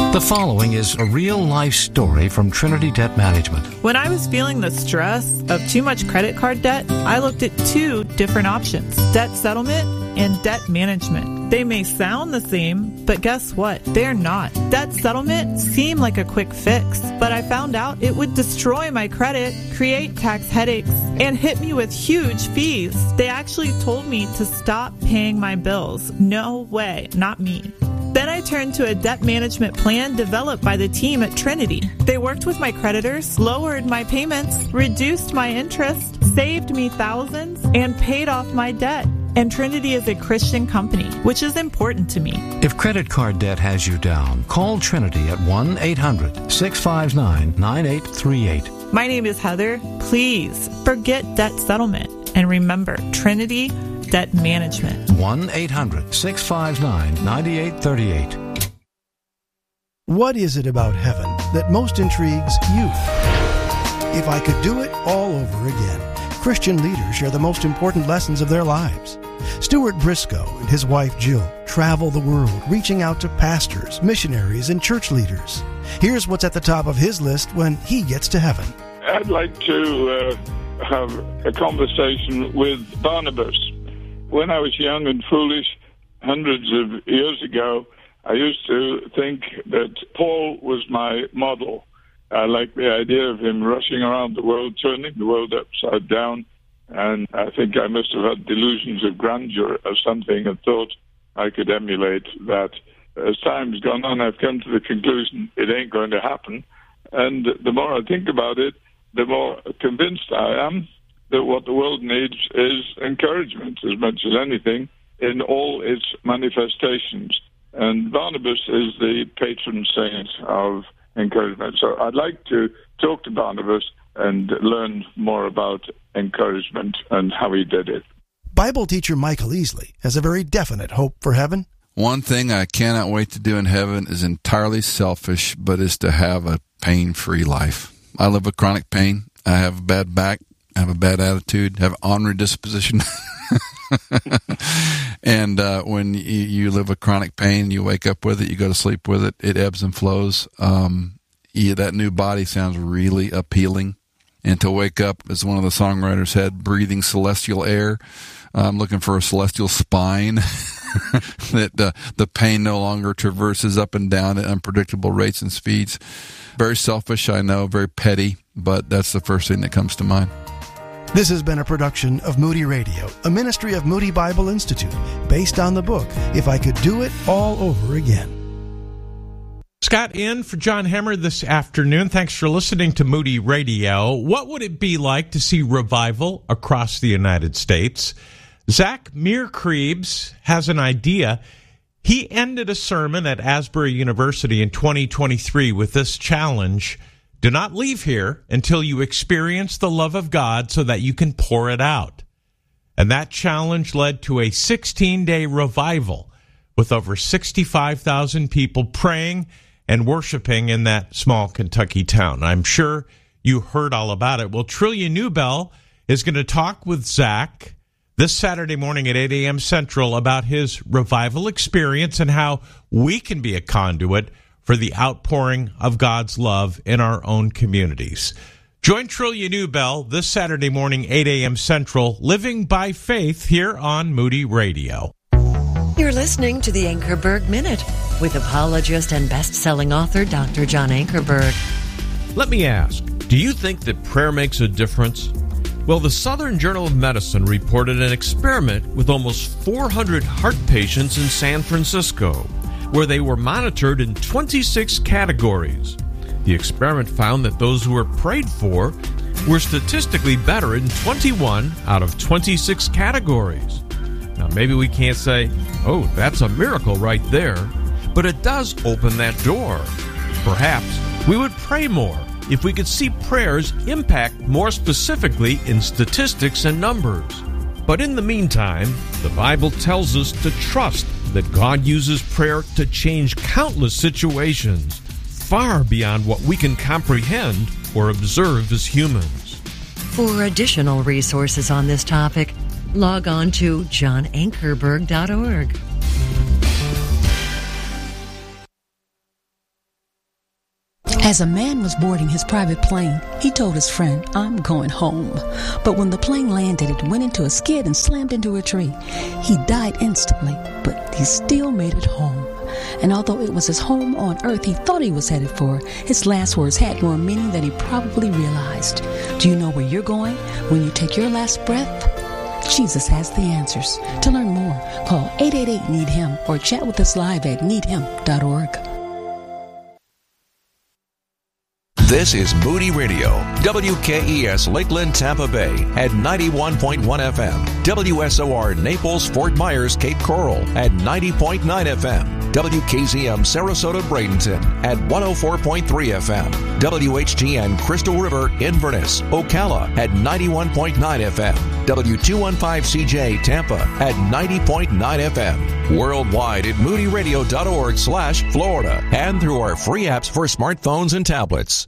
The following is a real-life story from Trinity Debt Management. When I was feeling the stress of too much credit card debt, I looked at two different options: debt settlement and debt management. They may sound the same, but guess what? They're not. Debt settlement seemed like a quick fix, but I found out it would destroy my credit, create tax headaches, and hit me with huge fees. They actually told me to stop paying my bills. No way, not me. Then I turned to a debt management plan developed by the team at Trinity. They worked with my creditors, lowered my payments, reduced my interest, saved me thousands, and paid off my debt. And Trinity is a Christian company, which is important to me. If credit card debt has you down, call Trinity at 1-800-659-9838. My name is Heather. Please forget debt settlement. And remember, Trinity Debt Management. 1-800-659-9838. What is it about heaven that most intrigues you? If I could do it all over again, Christian leaders share the most important lessons of their lives. Stuart Briscoe and his wife Jill travel the world, reaching out to pastors, missionaries, and church leaders. Here's what's at the top of his list when he gets to heaven. I'd like to have a conversation with Barnabas. When I was young and foolish, hundreds of years ago, I used to think that Paul was my model. I liked the idea of him rushing around the world, turning the world upside down, and I think I must have had delusions of grandeur or something and thought I could emulate that. As time's gone on, I've come to the conclusion it ain't going to happen, and the more I think about it, the more convinced I am that what the world needs is encouragement as much as anything in all its manifestations. And Barnabas is the patron saint of encouragement. So I'd like to talk to Barnabas and learn more about encouragement and how he did it. Bible teacher Michael Easley has a very definite hope for heaven. One thing I cannot wait to do in heaven is entirely selfish, but is to have a pain-free life. I live with chronic pain. I have a bad back. I have a bad attitude. I have an ornery disposition. And when you live with chronic pain, you wake up with it, you go to sleep with it, it ebbs and flows. That new body sounds really appealing. And to wake up, as one of the songwriters said, breathing celestial air. I'm looking for a celestial spine that the pain no longer traverses up and down at unpredictable rates and speeds. Very selfish, I know, very petty, but that's the first thing that comes to mind. This has been a production of Moody Radio, a ministry of Moody Bible Institute, based on the book, If I Could Do It All Over Again. Scott in for John Hemmer this afternoon. Thanks for listening to Moody Radio. What would it be like to see revival across the United States? Zach Mearkreebs has an idea. He ended a sermon at Asbury University in 2023 with this challenge: do not leave here until you experience the love of God so that you can pour it out. And that challenge led to a 16-day revival with over 65,000 people praying and worshiping in that small Kentucky town. I'm sure you heard all about it. Well, Trillia Newbell is going to talk with Zach this Saturday morning at 8 a.m. Central about his revival experience and how we can be a conduit for the outpouring of God's love in our own communities. Join Trillia Newbell this Saturday morning, 8 a.m. Central, Living by Faith, here on Moody Radio. You're listening to the Ankerberg Minute with apologist and best-selling author Dr. John Ankerberg. Let me ask, do you think that prayer makes a difference? Well, the Southern Journal of Medicine reported an experiment with almost 400 heart patients in San Francisco, where they were monitored in 26 categories. The experiment found that those who were prayed for were statistically better in 21 out of 26 categories. Now, maybe we can't say, oh, that's a miracle right there, but it does open that door. Perhaps we would pray more if we could see prayers impact more specifically in statistics and numbers. But in the meantime, the Bible tells us to trust that God uses prayer to change countless situations, far beyond what we can comprehend or observe as humans. For additional resources on this topic, log on to johnankerberg.org. As a man was boarding his private plane, he told his friend, "I'm going home." But when the plane landed, it went into a skid and slammed into a tree. He died instantly, but he still made it home. And although it was his home on earth he thought he was headed for, his last words had more meaning than he probably realized. Do you know where you're going when you take your last breath? Jesus has the answers. To learn more, call 888-NEED-HIM or chat with us live at needhim.org. This is Moody Radio, WKES Lakeland, Tampa Bay at 91.1 FM, WSOR Naples, Fort Myers, Cape Coral at 90.9 FM, WKZM Sarasota, Bradenton at 104.3 FM, WHGN Crystal River, Inverness, Ocala at 91.9 FM, W215CJ Tampa at 90.9 FM, worldwide at moodyradio.org/Florida and through our free apps for smartphones and tablets.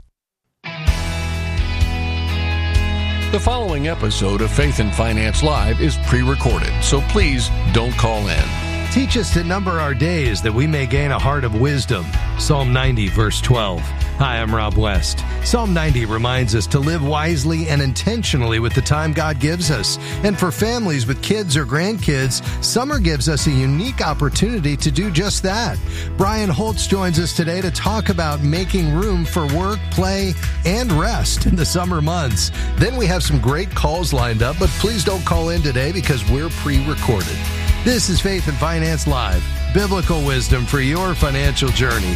The following episode of Faith and Finance Live is pre-recorded, so please don't call in. Teach us to number our days that we may gain a heart of wisdom. Psalm 90, verse 12. Hi, I'm Rob West. Psalm 90 reminds us to live wisely and intentionally with the time God gives us. And for families with kids or grandkids, summer gives us a unique opportunity to do just that. Brian Holtz joins us today to talk about making room for work, play, and rest in the summer months. Then we have some great calls lined up, but please don't call in today because we're pre-recorded. This is Faith and Finance Live, biblical wisdom for your financial journey.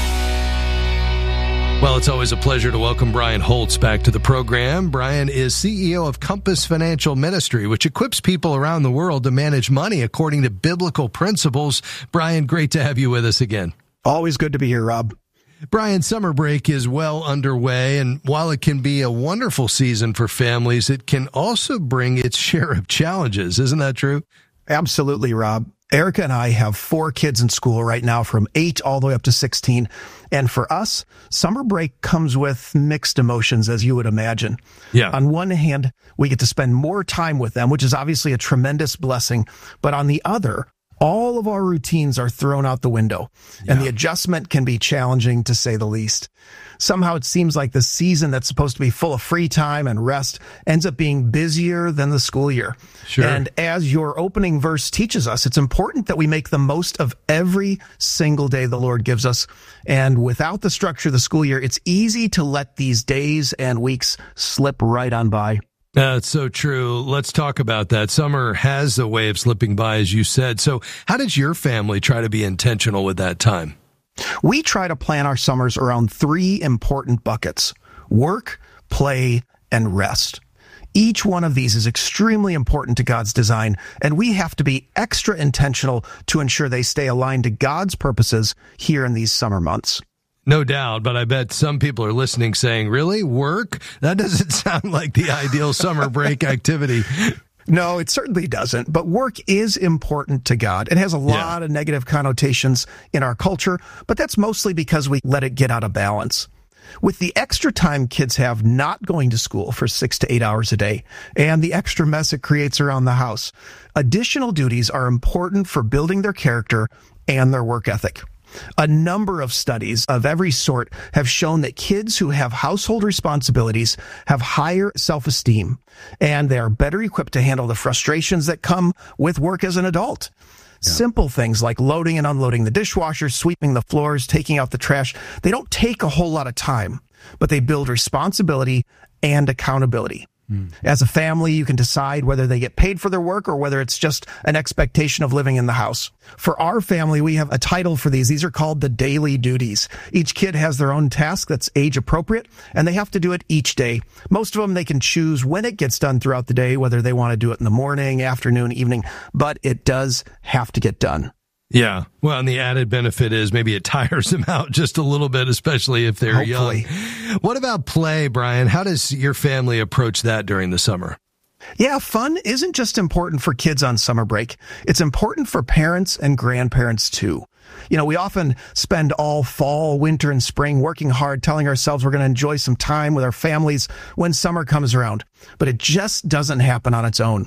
Well, it's always a pleasure to welcome Brian Holtz back to the program. Brian is CEO of Compass Financial Ministry, which equips people around the world to manage money according to biblical principles. Brian, great to have you with us again. Always good to be here, Rob. Brian, summer break is well underway, and while it can be a wonderful season for families, it can also bring its share of challenges. Isn't that true? Absolutely, Rob. Erica and I have 4 kids in school right now, from 8 all the way up to 16. And for us, summer break comes with mixed emotions, as you would imagine. Yeah. On one hand, we get to spend more time with them, which is obviously a tremendous blessing. But on the other, all of our routines are thrown out the window, and the adjustment can be challenging, to say the least. Somehow it seems like the season that's supposed to be full of free time and rest ends up being busier than the school year. Sure. And as your opening verse teaches us, it's important that we make the most of every single day the Lord gives us. And without the structure of the school year, it's easy to let these days and weeks slip right on by. That's so true. Let's talk about that. Summer has a way of slipping by, as you said. So how does your family try to be intentional with that time? We try to plan our summers around 3 important buckets: work, play, and rest. Each one of these is extremely important to God's design, and we have to be extra intentional to ensure they stay aligned to God's purposes here in these summer months. No doubt, but I bet some people are listening saying, really? Work? That doesn't sound like the ideal summer break activity. No, it certainly doesn't. But work is important to God. It has a lot of negative connotations in our culture, but that's mostly because we let it get out of balance. With the extra time kids have not going to school for 6 to 8 hours a day, and the extra mess it creates around the house, additional duties are important for building their character and their work ethic. A number of studies of every sort have shown that kids who have household responsibilities have higher self-esteem, and they are better equipped to handle the frustrations that come with work as an adult. Yeah. Simple things like loading and unloading the dishwasher, sweeping the floors, taking out the trash, they don't take a whole lot of time, but they build responsibility and accountability. As a family, you can decide whether they get paid for their work or whether it's just an expectation of living in the house. For our family, we have a title for these. These are called the daily duties. Each kid has their own task that's age appropriate, and they have to do it each day. Most of them, they can choose when it gets done throughout the day, whether they want to do it in the morning, afternoon, evening, but it does have to get done. Yeah. Well, and the added benefit is maybe it tires them out just a little bit, especially if they're young. What about play, Brian? How does your family approach that during the summer? Yeah, fun isn't just important for kids on summer break. It's important for parents and grandparents too. You know, we often spend all fall, winter, and spring working hard, telling ourselves we're going to enjoy some time with our families when summer comes around. But it just doesn't happen on its own.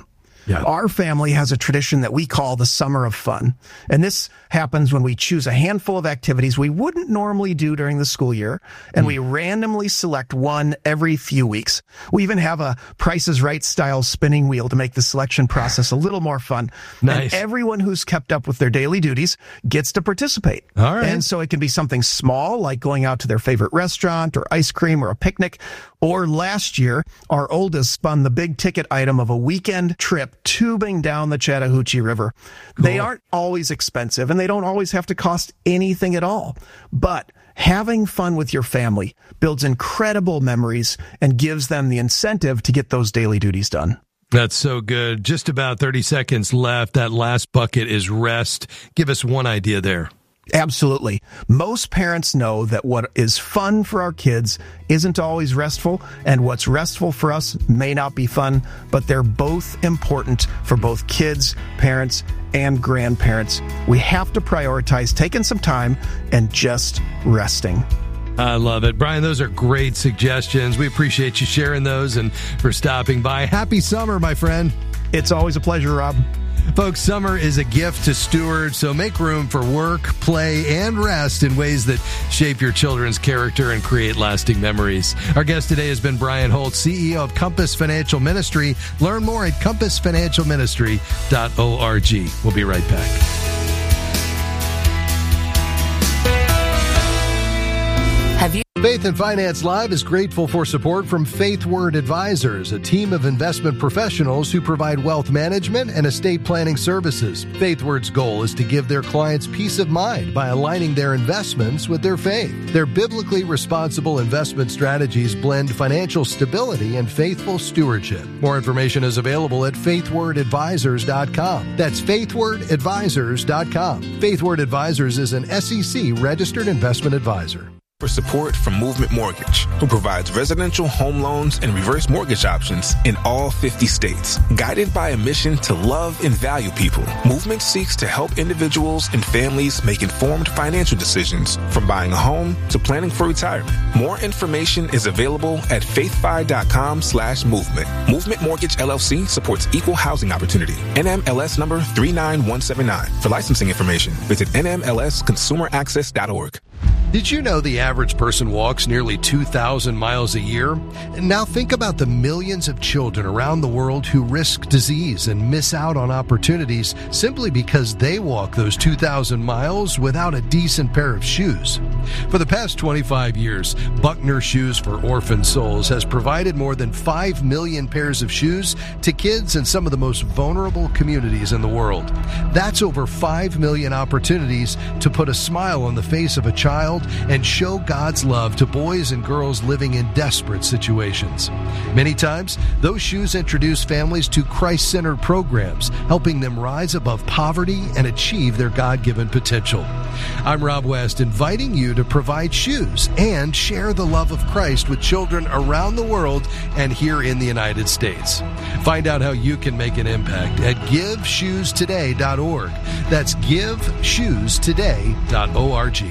Yeah. Our family has a tradition that we call the Summer of Fun. And this happens when we choose a handful of activities we wouldn't normally do during the school year, and we randomly select one every few weeks. We even have a Price is Right style spinning wheel to make the selection process a little more fun. Nice. And everyone who's kept up with their daily duties gets to participate. All right. And so it can be something small, like going out to their favorite restaurant or ice cream or a picnic. Or last year, our oldest spun the big ticket item of a weekend trip tubing down the Chattahoochee River. Cool. They aren't always expensive, and they don't always have to cost anything at all. But having fun with your family builds incredible memories and gives them the incentive to get those daily duties done. That's so good. Just about 30 seconds left. That last bucket is rest. Give us one idea there. Absolutely. Most parents know that what is fun for our kids isn't always restful, and what's restful for us may not be fun, but they're both important for both kids, parents, and grandparents. We have to prioritize taking some time and just resting. I love it. Brian, those are great suggestions. We appreciate you sharing those and for stopping by. Happy summer, my friend. It's always a pleasure, Rob. Folks, summer is a gift to steward, so make room for work, play, and rest in ways that shape your children's character and create lasting memories. Our guest today has been Brian Holt, CEO of Compass Financial Ministry. Learn more at compassfinancialministry.org. We'll be right back. Faith and Finance Live is grateful for support from FaithWord Advisors, a team of investment professionals who provide wealth management and estate planning services. FaithWord's goal is to give their clients peace of mind by aligning their investments with their faith. Their biblically responsible investment strategies blend financial stability and faithful stewardship. More information is available at faithwordadvisors.com. That's faithwordadvisors.com. FaithWord Advisors is an SEC registered investment advisor. For support from Movement Mortgage, who provides residential home loans and reverse mortgage options in all 50 states. Guided by a mission to love and value people, Movement seeks to help individuals and families make informed financial decisions, from buying a home to planning for retirement. More information is available at faithfi.com/movement. Movement Mortgage LLC supports equal housing opportunity. NMLS number 39179. For licensing information, visit nmlsconsumeraccess.org. Did you know the average person walks nearly 2,000 miles a year? And now think about the millions of children around the world who risk disease and miss out on opportunities simply because they walk those 2,000 miles without a decent pair of shoes. For the past 25 years, Buckner Shoes for Orphan Souls has provided more than 5 million pairs of shoes to kids in some of the most vulnerable communities in the world. That's over 5 million opportunities to put a smile on the face of a child and show God's love to boys and girls living in desperate situations. Many times, those shoes introduce families to Christ-centered programs, helping them rise above poverty and achieve their God-given potential. I'm Rob West, inviting you to provide shoes and share the love of Christ with children around the world and here in the United States. Find out how you can make an impact at GiveShoesToday.org. That's GiveShoesToday.org.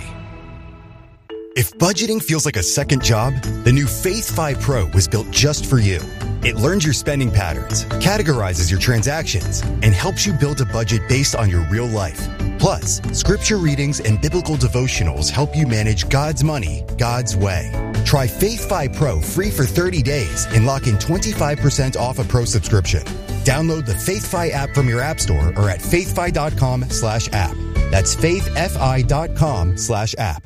If budgeting feels like a second job, the new Faith Fi Pro was built just for you. It learns your spending patterns, categorizes your transactions, and helps you build a budget based on your real life. Plus, scripture readings and biblical devotionals help you manage God's money, God's way. Try Faith Fi Pro free for 30 days and lock in 25% off a pro subscription. Download the Faith Fi app from your app store or at faithfi.com/app. That's faithfi.com/app.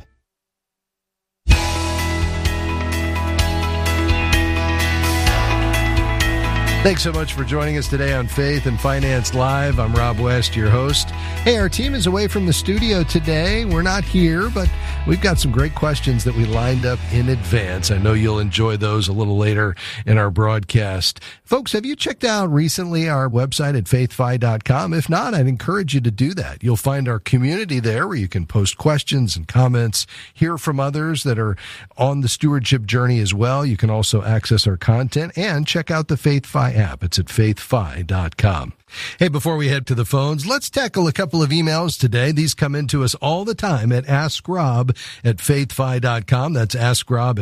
Thanks so much for joining us today on Faith and Finance Live. I'm Rob West, your host. Hey, our team is away from the studio today. We're not here, but we've got some great questions that we lined up in advance. I know you'll enjoy those a little later in our broadcast. Folks, have you checked out recently our website at faithfi.com? If not, I'd encourage you to do that. You'll find our community there where you can post questions and comments, hear from others that are on the stewardship journey as well. You can also access our content and check out the FaithFi app. It's at faithfi.com. Hey, before we head to the phones, let's tackle a couple of emails today. These come into us all the time at AskRob at faithfi.com. That's Ask Rob at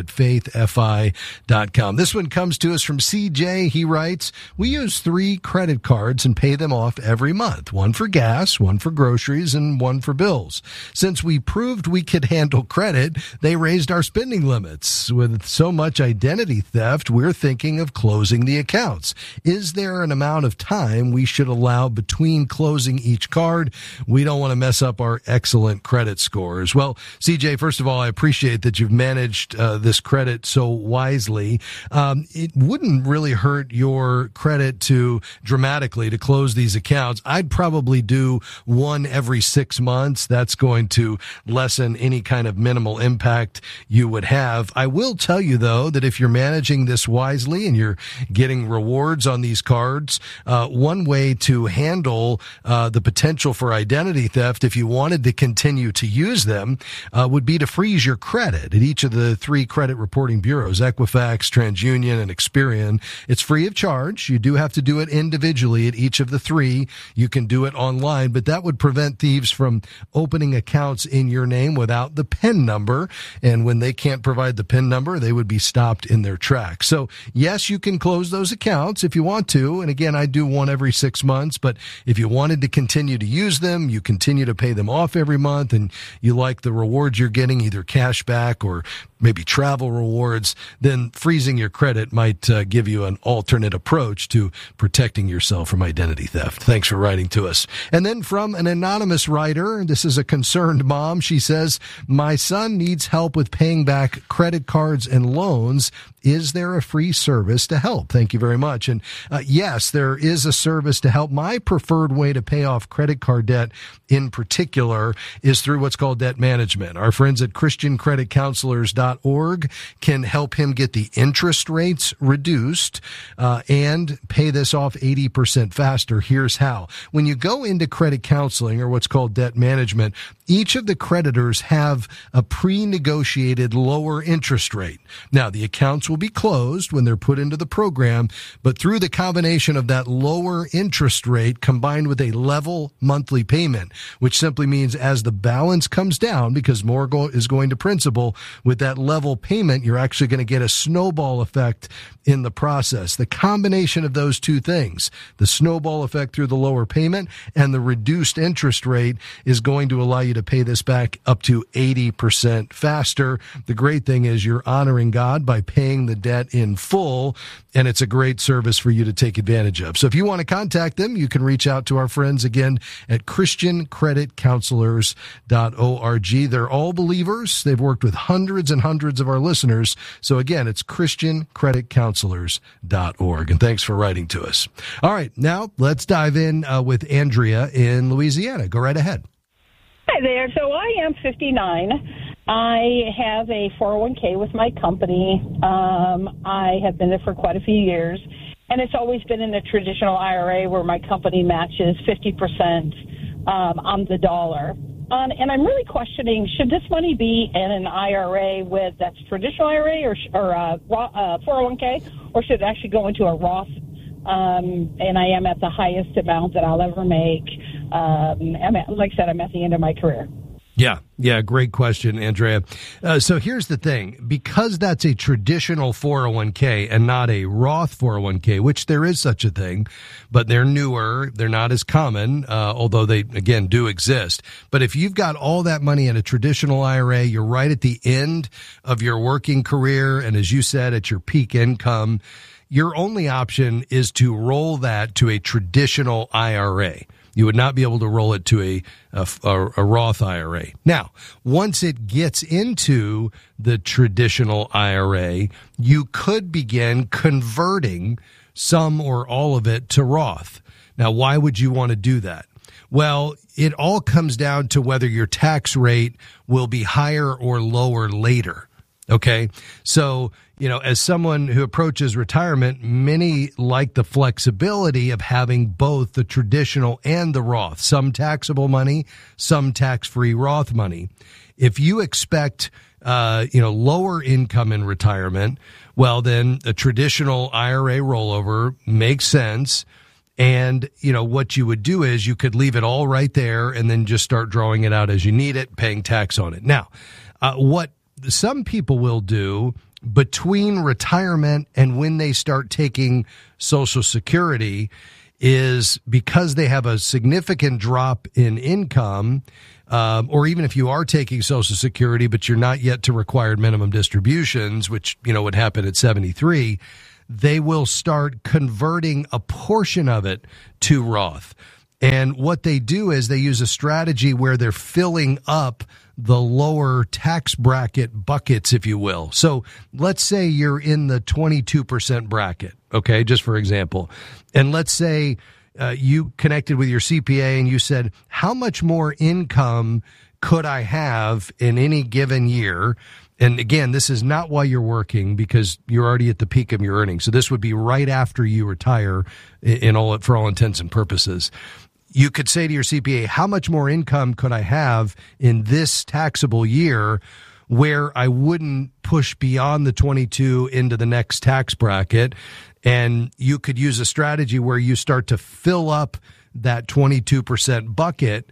faithfi.com. This one comes to us from CJ. He writes, we use 3 credit cards and pay them off every month. One for gas, one for groceries, and one for bills. Since we proved we could handle credit, they raised our spending limits. With so much identity theft, we're thinking of closing the accounts. Is there an amount of time we should allow between closing each card? We don't want to mess up our excellent credit scores. Well, CJ, first of all, I appreciate that you've managed this credit so wisely. It wouldn't really hurt your credit dramatically to close these accounts. I'd probably do one every 6 months. That's going to lessen any kind of minimal impact you would have. I will tell you, though, that if you're managing this wisely and you're getting rewards on these cards, one way to handle the potential for identity theft, if you wanted to continue to use them, would be to freeze your credit at each of the 3 credit reporting bureaus, Equifax, TransUnion, and Experian. It's free of charge. You do have to do it individually at each of the 3. You can do it online, but that would prevent thieves from opening accounts in your name without the PIN number. And when they can't provide the PIN number, they would be stopped in their tracks. So yes, you can close those accounts if you want to. And again, I do one every 6 months, but if you wanted to continue to use them, you continue to pay them off every month, and you like the rewards you're getting, either cash back or maybe travel rewards, then freezing your credit might give you an alternate approach to protecting yourself from identity theft. Thanks for writing to us. And then from an anonymous writer, this is a concerned mom. She says, my son needs help with paying back credit cards and loans. Is there a free service to help? Thank you very much. And yes, there is a service to help. My preferred way to pay off credit card debt in particular is through what's called debt management. Our friends at ChristianCreditCounselors.org can help him get the interest rates reduced and pay this off 80% faster. Here's how. When you go into credit counseling, or what's called debt management, each of the creditors have a pre-negotiated lower interest rate. Now, the accounts will be closed when they're put into the program, but through the combination of that lower interest rate combined with a level monthly payment, which simply means as the balance comes down, because more is going to principal, with that level payment, you're actually going to get a snowball effect in the process. The combination of those two things, the snowball effect through the lower payment and the reduced interest rate, is going to allow you to pay this back up to 80% faster. The great thing is you're honoring God by paying the debt in full, and it's a great service for you to take advantage of. So if you want to contact them, you can reach out to our friends again at ChristianCreditCounselors.org. They're all believers. They've worked with hundreds and hundreds of our listeners. So again, it's ChristianCreditCounselors.org. And thanks for writing to us. All right, now let's dive in with Andrea in Louisiana. Go right ahead. Hi there. So I am 59. I have a 401k with my company. I have been there for quite a few years, and it's always been in the traditional IRA where my company matches 50% on the dollar. And I'm really questioning, should this money be in an IRA that's traditional IRA or 401k, or should it actually go into a Roth? And I am at the highest amount that I'll ever make. Like I said, I'm at the end of my career. Yeah, great question, Andrea. So here's the thing. Because that's a traditional 401k and not a Roth 401k, which there is such a thing, but they're newer, they're not as common, although they, again, do exist. But if you've got all that money in a traditional IRA, you're right at the end of your working career, and as you said, at your peak income, your only option is to roll that to a traditional IRA. You would not be able to roll it to a Roth IRA. Now, once it gets into the traditional IRA, you could begin converting some or all of it to Roth. Now, why would you want to do that? Well, it all comes down to whether your tax rate will be higher or lower later. Okay, so, as someone who approaches retirement, many like the flexibility of having both the traditional and the Roth, some taxable money, some tax-free Roth money. If you expect, lower income in retirement, well, then a traditional IRA rollover makes sense. And, what you would do is you could leave it all right there and then just start drawing it out as you need it, paying tax on it. Now, What some people will do between retirement and when they start taking Social Security is, because they have a significant drop in income, or even if you are taking Social Security but you're not yet to required minimum distributions, which, would happen at 73, they will start converting a portion of it to Roth. And what they do is they use a strategy where they're filling up the lower tax bracket buckets, if you will. So let's say you're in the 22% bracket, okay, just for example. And let's say you connected with your CPA and you said, how much more income could I have in any given year? And again, this is not while you're working, because you're already at the peak of your earnings. So this would be right after you retire for all intents and purposes. You could say to your CPA, how much more income could I have in this taxable year where I wouldn't push beyond the 22 into the next tax bracket? And you could use a strategy where you start to fill up that 22% bucket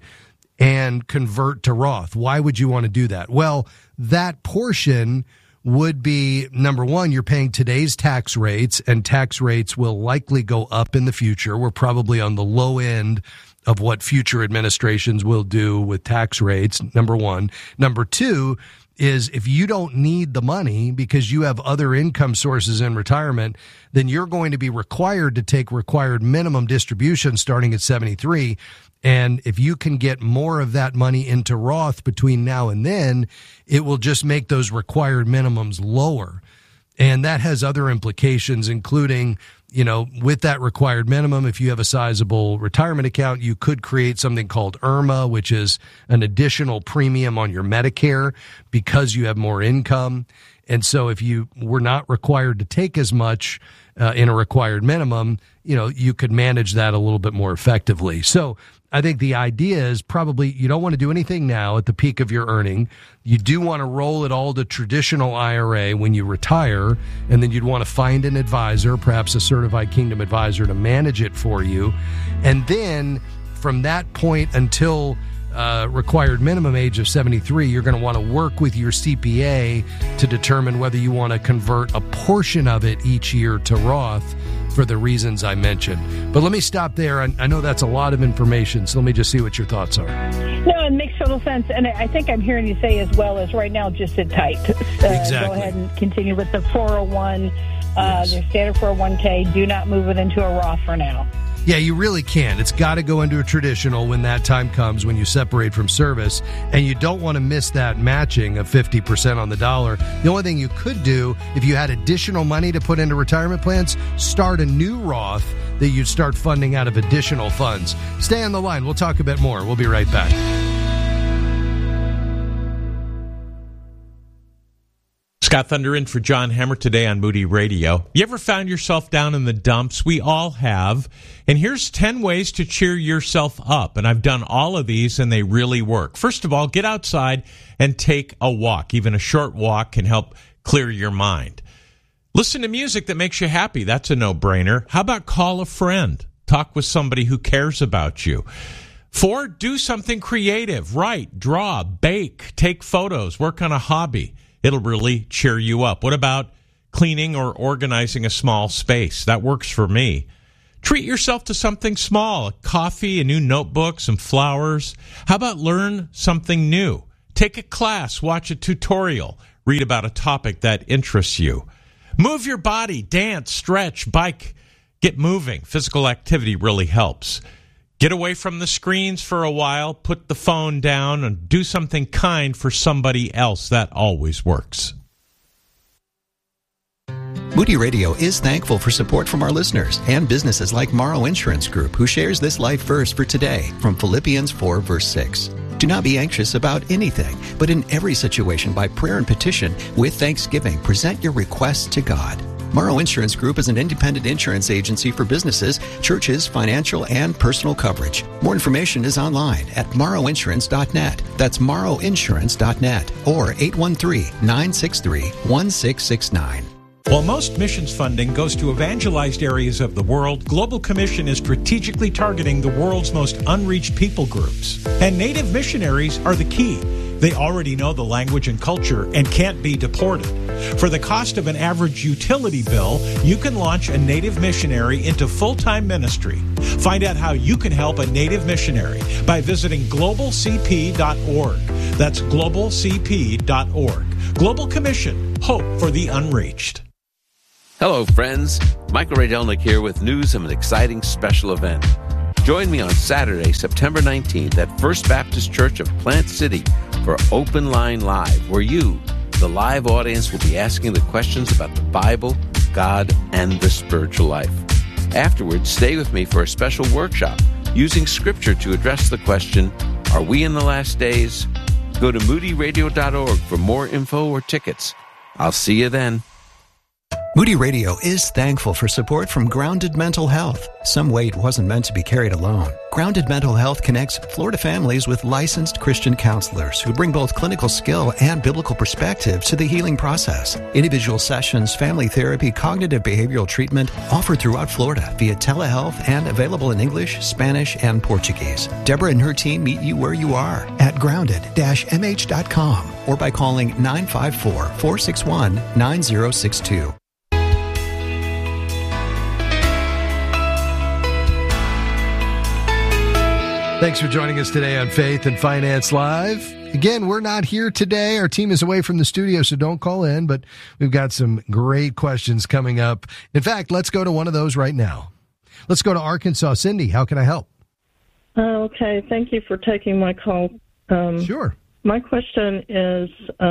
and convert to Roth. Why would you want to do that? Well, that portion would be, number one, you're paying today's tax rates, and tax rates will likely go up in the future. We're probably on the low end of what future administrations will do with tax rates, number one. Number two is, if you don't need the money because you have other income sources in retirement, then you're going to be required to take required minimum distribution starting at 73. And if you can get more of that money into Roth between now and then, it will just make those required minimums lower. And that has other implications, including, with that required minimum, if you have a sizable retirement account, you could create something called IRMA, which is an additional premium on your Medicare because you have more income. And so if you were not required to take as much in a required minimum, you could manage that a little bit more effectively. So I think the idea is probably you don't want to do anything now at the peak of your earning. You do want to roll it all to traditional IRA when you retire, and then you'd want to find an advisor, perhaps a certified Kingdom advisor, to manage it for you. And then from that point until required minimum age of 73, you're going to want to work with your CPA to determine whether you want to convert a portion of it each year to Roth for the reasons I mentioned. But let me stop there. I know that's a lot of information, so let me just see what your thoughts are. No, it makes total sense. And I think I'm hearing you say as well as right now, just sit tight. Exactly. Go ahead and continue with the 401, the standard 401k. Do not move it into a Roth for now. Yeah, you really can't. It's got to go into a traditional when that time comes, when you separate from service, and you don't want to miss that matching of 50% on the dollar. The only thing you could do, if you had additional money to put into retirement plans, start a new Roth that you'd start funding out of additional funds. Stay on the line. We'll talk a bit more. We'll be right back. Scott Thunder in for John Hammer today on Moody Radio. You ever found yourself down in the dumps? We all have. And here's 10 ways to cheer yourself up. And I've done all of these, and they really work. First of all, get outside and take a walk. Even a short walk can help clear your mind. Listen to music that makes you happy. That's a no-brainer. How about call a friend? Talk with somebody who cares about you. 4, do something creative. Write, draw, bake, take photos, work on a hobby. It'll really cheer you up. What about cleaning or organizing a small space? That works for me. Treat yourself to something small, a coffee, a new notebook, some flowers. How about learn something new? Take a class, watch a tutorial, read about a topic that interests you. Move your body, dance, stretch, bike, get moving. Physical activity really helps. Get away from the screens for a while, put the phone down, and do something kind for somebody else. That always works. Moody Radio is thankful for support from our listeners and businesses like Morrow Insurance Group, who shares this life verse for today from Philippians 4, verse 6. Do not be anxious about anything, but in every situation by prayer and petition with thanksgiving, present your requests to God. Morrow Insurance Group is an independent insurance agency for businesses, churches, financial, and personal coverage. More information is online at morrowinsurance.net. That's morrowinsurance.net or 813-963-1669. While most missions funding goes to evangelized areas of the world, Global Commission is strategically targeting the world's most unreached people groups. And Native missionaries are the key. They already know the language and culture and can't be deported. For the cost of an average utility bill, you can launch a Native missionary into full-time ministry. Find out how you can help a Native missionary by visiting globalcp.org. That's globalcp.org. Global Commission, hope for the unreached. Hello, friends. Michael Ray Delnick here with news of an exciting special event. Join me on Saturday, September 19th at First Baptist Church of Plant City for Open Line Live, where you, the live audience, will be asking the questions about the Bible, God, and the spiritual life. Afterwards, stay with me for a special workshop using Scripture to address the question, are we in the last days? Go to moodyradio.org for more info or tickets. I'll see you then. Moody Radio is thankful for support from Grounded Mental Health. Some weight wasn't meant to be carried alone. Grounded Mental Health connects Florida families with licensed Christian counselors who bring both clinical skill and biblical perspective to the healing process. Individual sessions, family therapy, cognitive behavioral treatment offered throughout Florida via telehealth and available in English, Spanish, and Portuguese. Deborah and her team meet you where you are at grounded-mh.com or by calling 954-461-9062. Thanks for joining us today on Faith and Finance Live. Again, we're not here today. Our team is away from the studio, so don't call in, but we've got some great questions coming up. In fact, let's go to one of those right now. Let's go to Arkansas. Cindy, how can I help? Okay, thank you for taking my call. Sure. My question is,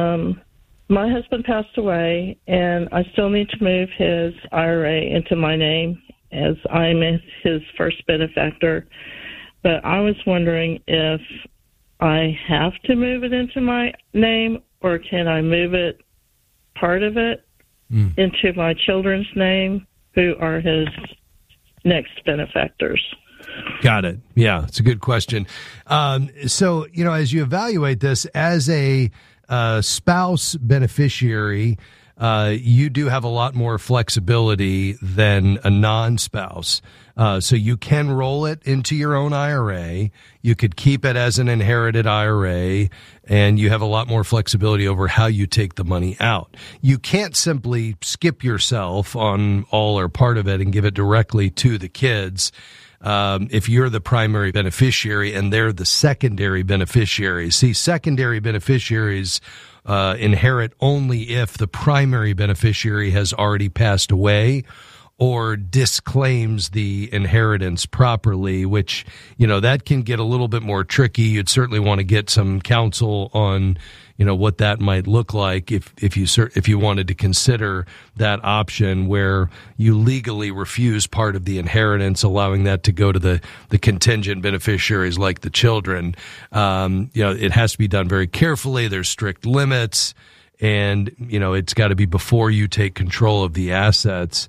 my husband passed away, and I still need to move his IRA into my name as I'm his first benefactor. But I was wondering if I have to move it into my name, or can I move it, part of it, into my children's name, who are his next benefactors? Got it. Yeah, it's a good question. So, as you evaluate this as a spouse beneficiary, you do have a lot more flexibility than a non-spouse. So you can roll it into your own IRA. You could keep it as an inherited IRA, and you have a lot more flexibility over how you take the money out. You can't simply skip yourself on all or part of it and give it directly to the kids. If you're the primary beneficiary and they're the secondary beneficiaries. See, secondary beneficiaries inherit only if the primary beneficiary has already passed away or disclaims the inheritance properly, which, that can get a little bit more tricky. You'd certainly want to get some counsel on, what that might look like if you wanted to consider that option where you legally refuse part of the inheritance, allowing that to go to the contingent beneficiaries like the children. It has to be done very carefully. There's strict limits, and, it's got to be before you take control of the assets.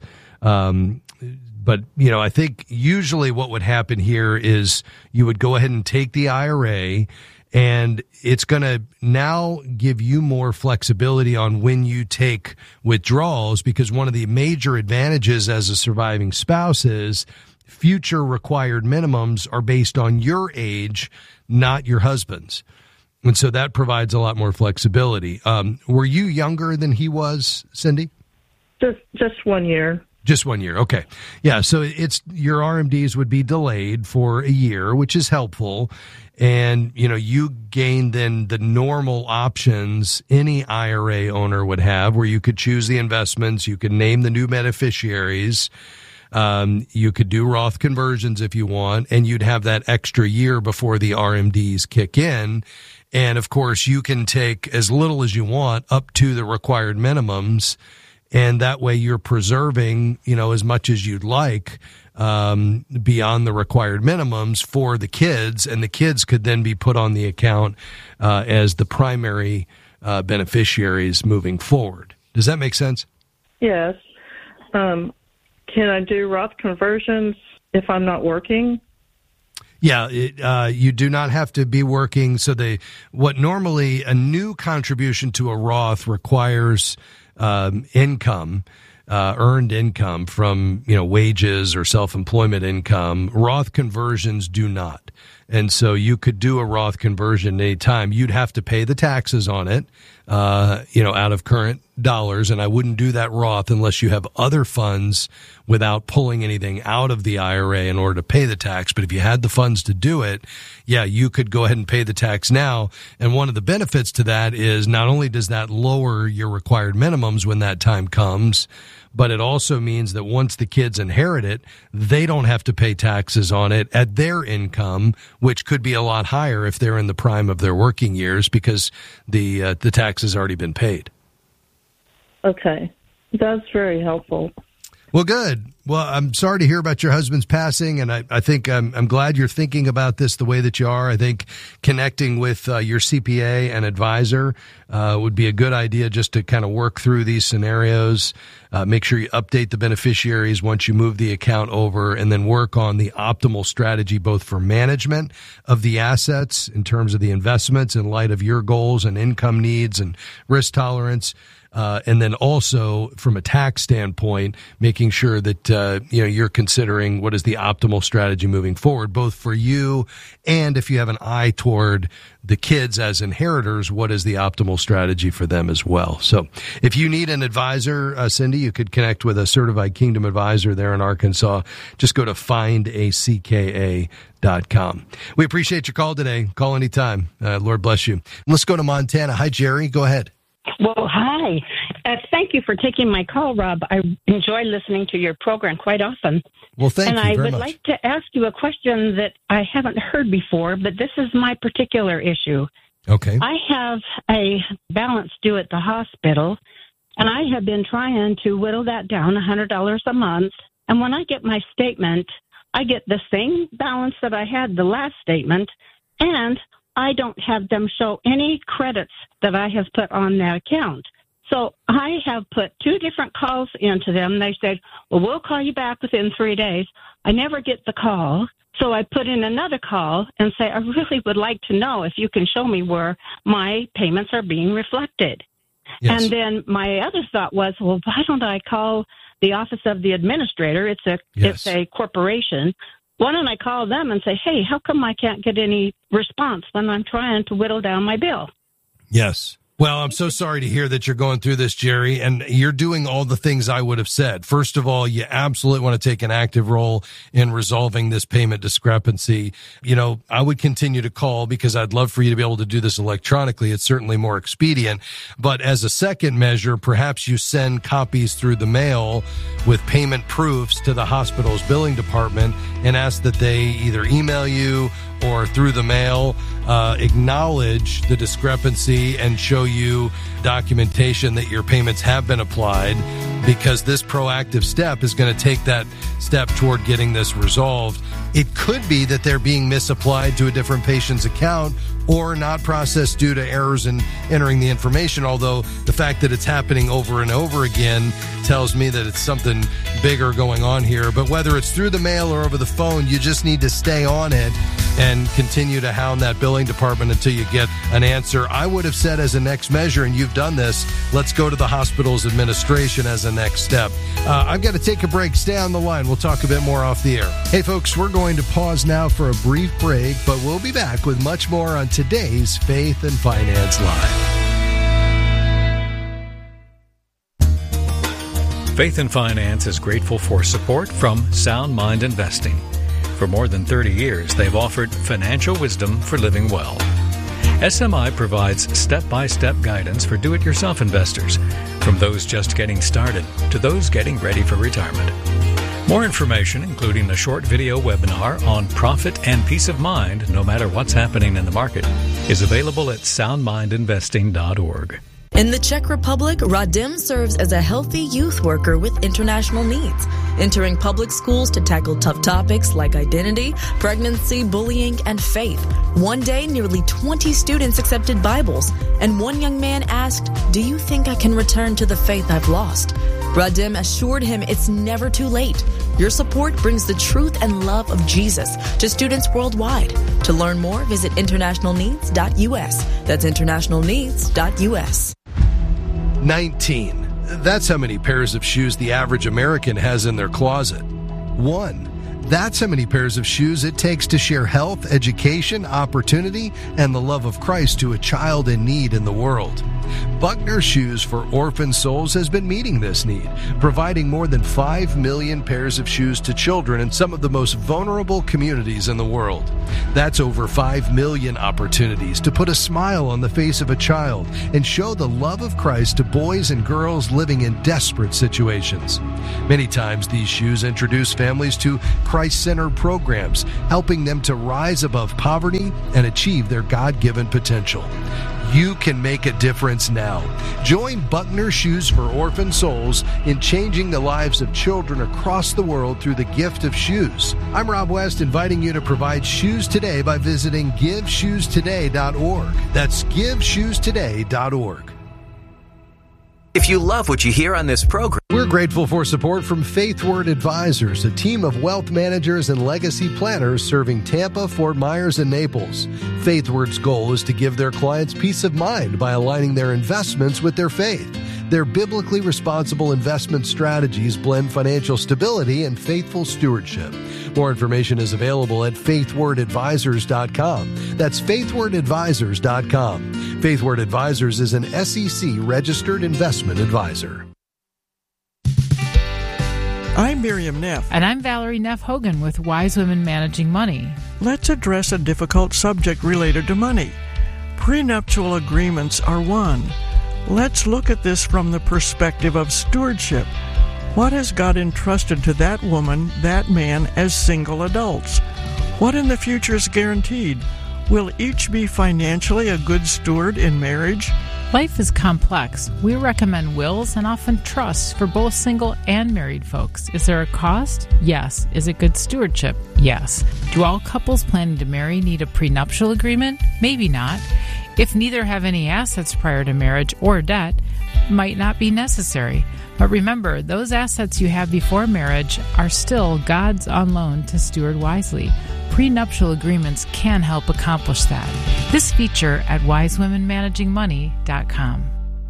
But, I think usually what would happen here is you would go ahead and take the IRA, and it's going to now give you more flexibility on when you take withdrawals, because one of the major advantages as a surviving spouse is future required minimums are based on your age, not your husband's. And so that provides a lot more flexibility. Were you younger than he was, Cindy? Just 1 year. Just 1 year. Okay. Yeah. So your RMDs would be delayed for a year, which is helpful. And, you gain then the normal options any IRA owner would have, where you could choose the investments, you could name the new beneficiaries, you could do Roth conversions if you want, and you'd have that extra year before the RMDs kick in. And of course, you can take as little as you want up to the required minimums. And that way you're preserving, as much as you'd like, beyond the required minimums for the kids. And the kids could then be put on the account as the primary beneficiaries moving forward. Does that make sense? Yes. Can I do Roth conversions if I'm not working? Yeah, you do not have to be working. So what normally a new contribution to a Roth requires income, earned income from, wages or self-employment income. Roth conversions do not. And so you could do a Roth conversion anytime. You'd have to pay the taxes on it, out of current dollars. And I wouldn't do that Roth unless you have other funds without pulling anything out of the IRA in order to pay the tax. But if you had the funds to do it, you could go ahead and pay the tax now. And one of the benefits to that is not only does that lower your required minimums when that time comes, but it also means that once the kids inherit it, they don't have to pay taxes on it at their income, which could be a lot higher if they're in the prime of their working years because the tax has already been paid. Okay. That's very helpful. Well, good. Well, I'm sorry to hear about your husband's passing, and I think I'm glad you're thinking about this the way that you are. I think connecting with your CPA and advisor would be a good idea just to kind of work through these scenarios. Make sure you update the beneficiaries once you move the account over, and then work on the optimal strategy both for management of the assets in terms of the investments in light of your goals and income needs and risk tolerance. And then also from a tax standpoint, making sure that you're considering what is the optimal strategy moving forward, both for you and if you have an eye toward the kids as inheritors, what is the optimal strategy for them as well. So if you need an advisor, Cindy, you could connect with a certified Kingdom advisor there in Arkansas. Just go to findacka.com. We appreciate your call today. Call anytime. Lord bless you. Let's go to Montana. Hi, Jerry. Go ahead. Well, hi. Thank you for taking my call, Rob. I enjoy listening to your program quite often. Well, thank you very much. And I would like to ask you a question that I haven't heard before, but this is my particular issue. Okay. I have a balance due at the hospital, and I have been trying to whittle that down $100 a month. And when I get my statement, I get the same balance that I had the last statement, and I don't have them show any credits that I have put on that account. So I have put 2 different calls into them. They said, well, we'll call you back within 3 days. I never get the call. So I put in another call and say, I really would like to know if you can show me where my payments are being reflected. Yes. And then my other thought was, well, why don't I call the office of the administrator? It's a corporation. Why don't I call them and say, hey, how come I can't get any response when I'm trying to whittle down my bill? Yes. Well, I'm so sorry to hear that you're going through this, Jerry, and you're doing all the things I would have said. First of all, you absolutely want to take an active role in resolving this payment discrepancy. I would continue to call because I'd love for you to be able to do this electronically. It's certainly more expedient. But as a second measure, perhaps you send copies through the mail with payment proofs to the hospital's billing department and ask that they either email you or through the mail acknowledge the discrepancy and show you documentation that your payments have been applied, because this proactive step is going to take that step toward getting this resolved. It could be that they're being misapplied to a different patient's account or not processed due to errors in entering the information, although the fact that it's happening over and over again tells me that it's something bigger going on here. But whether it's through the mail or over the phone, you just need to stay on it and continue to hound that billing department until you get an answer. I would have said as a next measure, and you've done this, let's go to the hospital's administration as a next step. I've got to take a break. Stay on the line. We'll talk a bit more off the air. Hey, folks, we're going to pause now for a brief break, but we'll be back with much more on today's Faith and Finance Live. Faith and Finance is grateful for support from Sound Mind Investing. For more than 30 years, they've offered financial wisdom for living well. SMI provides step-by-step guidance for do-it-yourself investors, from those just getting started to those getting ready for retirement. More information, including a short video webinar on profit and peace of mind, no matter what's happening in the market, is available at soundmindinvesting.org. In the Czech Republic, Radim serves as a healthy youth worker with international needs, entering public schools to tackle tough topics like identity, pregnancy, bullying, and faith. One day, nearly 20 students accepted Bibles, and one young man asked, "Do you think I can return to the faith I've lost?" Radim assured him it's never too late. Your support brings the truth and love of Jesus to students worldwide. To learn more, visit internationalneeds.us. That's internationalneeds.us. 19. That's how many pairs of shoes the average American has in their closet. 1. That's how many pairs of shoes it takes to share health, education, opportunity, and the love of Christ to a child in need in the world. Buckner Shoes for Orphan Souls has been meeting this need, providing more than 5 million pairs of shoes to children in some of the most vulnerable communities in the world. That's over 5 million opportunities to put a smile on the face of a child and show the love of Christ to boys and girls living in desperate situations. Many times these shoes introduce families to Christ-centered programs, helping them to rise above poverty and achieve their God-given potential. You can make a difference now. Join Buckner Shoes for Orphan Souls in changing the lives of children across the world through the gift of shoes. I'm Rob West, inviting you to provide shoes today by visiting GiveShoesToday.org. That's GiveShoesToday.org. If you love what you hear on this program, we're grateful for support from FaithWord Advisors, a team of wealth managers and legacy planners serving Tampa, Fort Myers, and Naples. FaithWord's goal is to give their clients peace of mind by aligning their investments with their faith. Their biblically responsible investment strategies blend financial stability and faithful stewardship. More information is available at faithwordadvisors.com. That's faithwordadvisors.com. FaithWord Advisors is an SEC-registered investment advisor. I'm Miriam Neff. And I'm Valerie Neff Hogan with Wise Women Managing Money. Let's address a difficult subject related to money. Prenuptial agreements are one. Let's look at this from the perspective of stewardship. What has God entrusted to that woman, that man, as single adults? What in the future is guaranteed? Will each be financially a good steward in marriage? Life is complex. We recommend wills and often trusts for both single and married folks. Is there a cost? Yes. Is it good stewardship? Yes. Do all couples planning to marry need a prenuptial agreement? Maybe not. If neither have any assets prior to marriage or debt, might not be necessary. But remember, those assets you have before marriage are still God's on loan to steward wisely. Prenuptial agreements can help accomplish that. This feature at wisewomenmanagingmoney.com.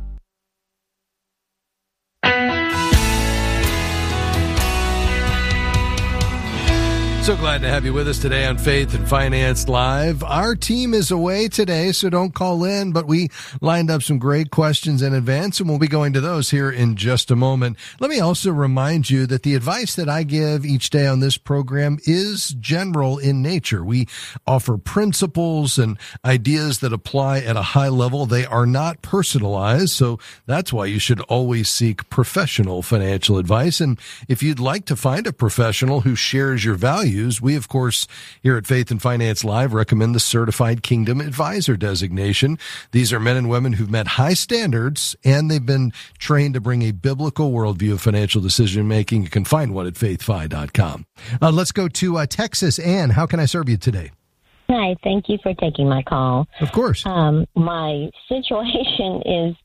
So glad to have you with us today on Faith and Finance Live. Our team is away today, so don't call in, but we lined up some great questions in advance, and we'll be going to those here in just a moment. Let me also remind you that the advice that I give each day on this program is general in nature. We offer principles and ideas that apply at a high level. They are not personalized, so that's why you should always seek professional financial advice. And if you'd like to find a professional who shares your values, we, of course, here at Faith and Finance Live recommend the Certified Kingdom Advisor designation. These are men and women who've met high standards, and they've been trained to bring a biblical worldview of financial decision-making. You can find one at faithfi.com. Let's go to Texas. Ann, how can I serve you today? Hi, thank you for taking my call. Of course. My situation is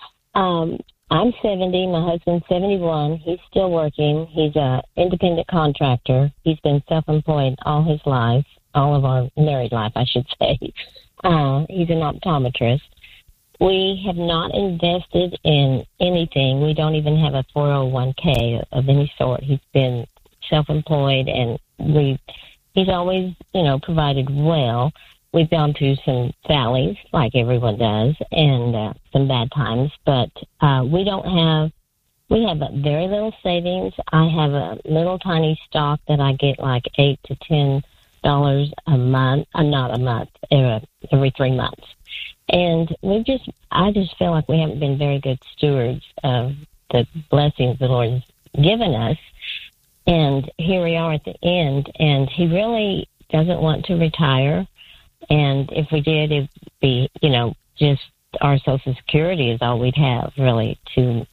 I'm 70, my husband's 71. He's still working. He's an independent contractor. He's been self-employed all his life, all of our married life, I should say. He's an optometrist. We have not invested in anything. We don't even have a 401k of any sort. He's been self-employed, and he's always, provided well. We've gone through some valleys, like everyone does, and some bad times, but we have very little savings. I have a little tiny stock that I get like $8 to $10 a month, not a month, every 3 months. And I just feel like we haven't been very good stewards of the blessings the Lord has given us. And here we are at the end, and he really doesn't want to retire. And if we did, it'd be, just our Social Security is all we'd have really to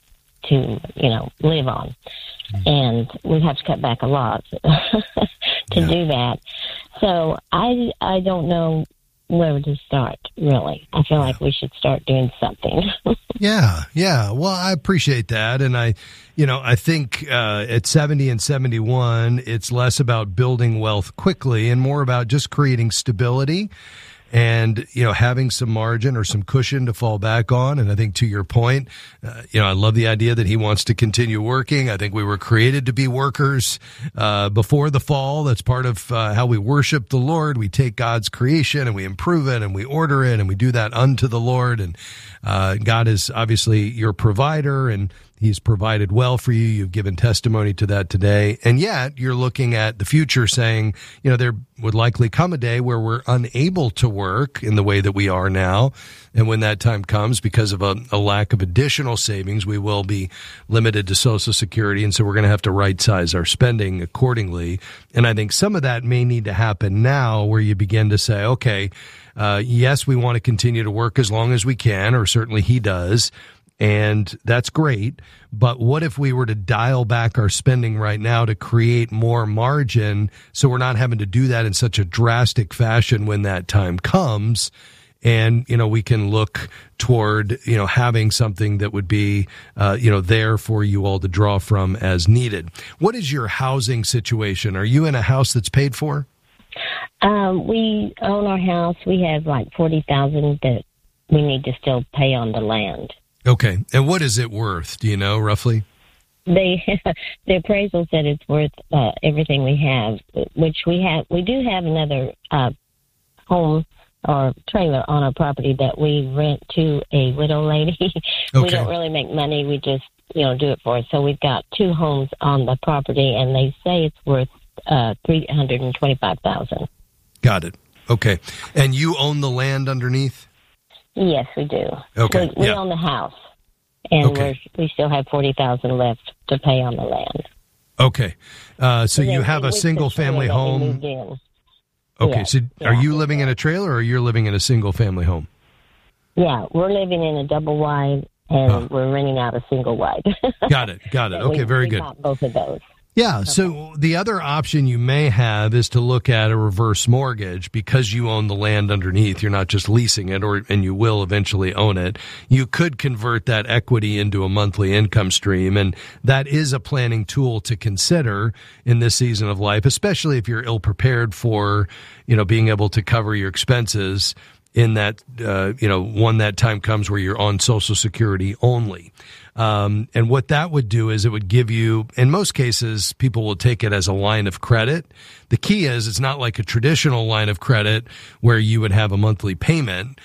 live on. And we'd have to cut back a lot to do that. So I don't know where to start, really. I feel like we should start doing something. Yeah. Well, I appreciate that. And I think at 70 and 71, it's less about building wealth quickly and more about just creating stability. and, having some margin or some cushion to fall back on. And I think to your point, I love the idea that he wants to continue working. I think we were created to be workers before the fall. That's part of how we worship the Lord. We take God's creation and we improve it and we order it and we do that unto the Lord. And God is obviously your provider, and He's provided well for you. You've given testimony to that today. And yet you're looking at the future saying, there would likely come a day where we're unable to work in the way that we are now. And when that time comes, because of a lack of additional savings, we will be limited to Social Security. And so we're going to have to right size our spending accordingly. And I think some of that may need to happen now, where you begin to say, okay, yes, we want to continue to work as long as we can, or certainly he does. And that's great. But what if we were to dial back our spending right now to create more margin, so we're not having to do that in such a drastic fashion when that time comes? And, we can look toward, having something that would be, there for you all to draw from as needed. What is your housing situation? Are you in a house that's paid for? We own our house. We have like $40,000 that we need to still pay on the land. Okay. And what is it worth? Do you know roughly? The appraisal said it's worth everything we have, which we have. We do have another home or trailer on our property that we rent to a widow lady. Okay. We don't really make money. We just, do it for us. So we've got two homes on the property, and they say it's worth $325,000. Got it. Okay. And you own the land underneath? Yes, we do. Okay. We own the house, and we still have $40,000 left to pay on the land. Okay. So you have a single-family home. Okay. Yeah, so are you living in a trailer, or you're living in a single-family home? Yeah, we're living in a double-wide, and we're renting out a single-wide. Got it. Okay, very good. Got both of those. Yeah, so the other option you may have is to look at a reverse mortgage, because you own the land underneath. You're not just leasing it, and you will eventually own it. You could convert that equity into a monthly income stream, and that is a planning tool to consider in this season of life, especially if you're ill-prepared for, being able to cover your expenses in that, when that time comes where you're on Social Security only. And what that would do is it would give you, in most cases, people will take it as a line of credit. The key is it's not like a traditional line of credit where you would have a monthly payment.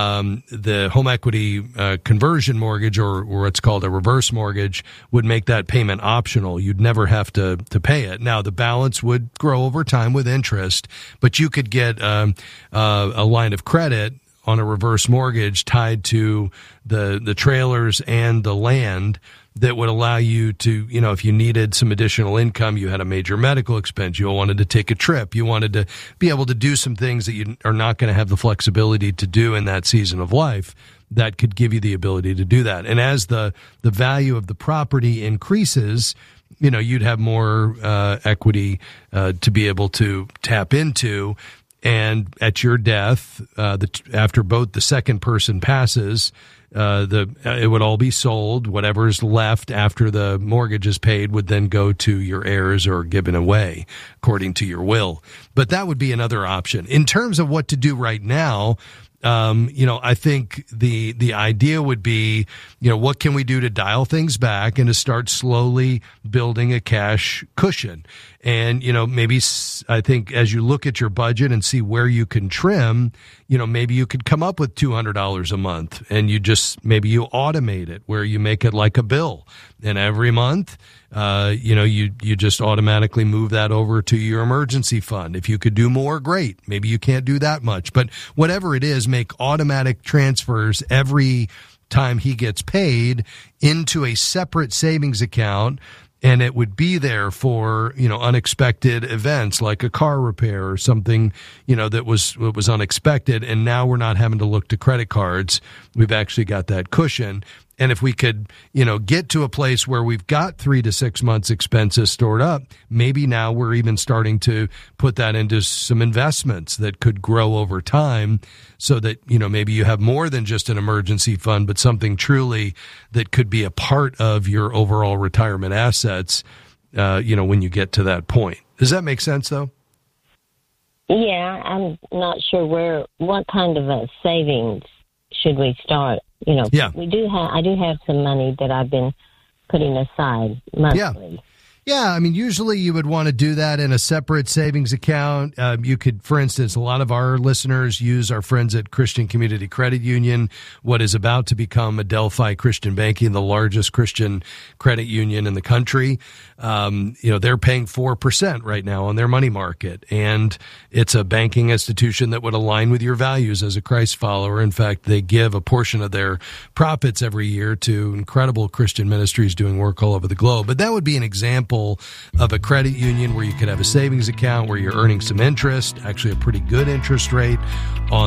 The home equity conversion mortgage, or what's called a reverse mortgage, would make that payment optional. You'd never have to pay it. Now, the balance would grow over time with interest, but you could get a line of credit on a reverse mortgage tied to the trailers and the land that would allow you to, if you needed some additional income, you had a major medical expense, you wanted to take a trip, you wanted to be able to do some things that you are not going to have the flexibility to do in that season of life, that could give you the ability to do that. And as the value of the property increases, you'd have more equity to be able to tap into. And at your death, after both the second person passes, it would all be sold. Whatever's left after the mortgage is paid would then go to your heirs or given away according to your will. But that would be another option. In terms of what to do right now, I think the idea would be, what can we do to dial things back and to start slowly building a cash cushion? And, maybe I think as you look at your budget and see where you can trim, maybe you could come up with $200 a month, and maybe you automate it where you make it like a bill. And every month, you just automatically move that over to your emergency fund. If you could do more, great. Maybe you can't do that much, but whatever it is, make automatic transfers every time he gets paid into a separate savings account. And it would be there for, unexpected events like a car repair or something, that was unexpected. And now we're not having to look to credit cards. We've actually got that cushion. And if we could, get to a place where we've got 3 to 6 months expenses stored up, maybe now we're even starting to put that into some investments that could grow over time, so that, maybe you have more than just an emergency fund, but something truly that could be a part of your overall retirement assets, when you get to that point. Does that make sense, though? Yeah, I'm not sure what kind of a savings should we start? You know, Yeah. I do have some money that I've been putting aside monthly. Yeah, I mean, usually you would want to do that in a separate savings account. You could, for instance, a lot of our listeners use our friends at Christian Community Credit Union, what is about to become Adelphi Christian Banking, the largest Christian credit union in the country. They're paying 4% right now on their money market, and it's a banking institution that would align with your values as a Christ follower. In fact, they give a portion of their profits every year to incredible Christian ministries doing work all over the globe. But that would be an example of a credit union where you could have a savings account where you're earning some interest, actually a pretty good interest rate on